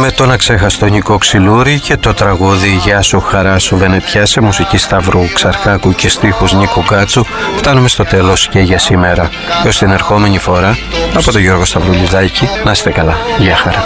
με τον αξέχαστο Νικό Ξυλούρη και το τραγούδι «Γεια σου χαρά σου Βενετιά» σε μουσική Σταύρου Ξαρχάκου και στίχους Νίκου Γκάτσου φτάνουμε στο τέλος και για σήμερα. Έως την ερχόμενη φορά, από τον Γιώργο Σταυρουλιδάκη, να είστε καλά. Γεια χαρά.